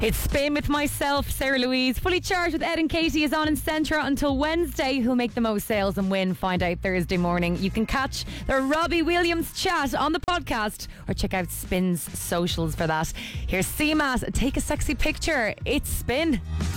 It's Spin with myself, Sarah Louise. Fully Charged with Ed and Katie is on in Centra until Wednesday. Who'll make the most sales and win? Find out Thursday morning. You can catch the Robbie Williams chat on the podcast or check out Spin's socials for that. Here's CMAS. Take a sexy picture. It's Spin.